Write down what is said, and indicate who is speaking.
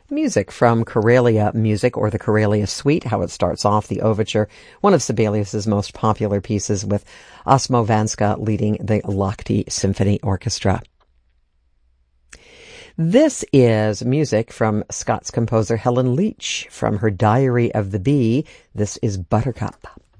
Speaker 1: Music from Karelia Music, or the Karelia Suite, how it starts off, the overture, one of Sibelius's most popular pieces, with Osmo Vanska leading the Lahti Symphony Orchestra. This is music from Scots composer Helen Leach from her Diary of the Bee. This is Buttercup.